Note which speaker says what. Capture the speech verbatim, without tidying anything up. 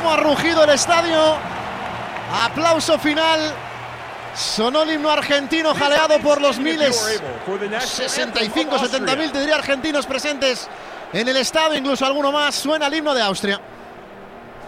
Speaker 1: cómo ha rugido el estadio. Aplauso final. Sonó el himno argentino jaleado por los miles, sesenta y cinco, setenta mil te diría argentinos presentes en el estadio, incluso alguno más. Suena el himno de Austria.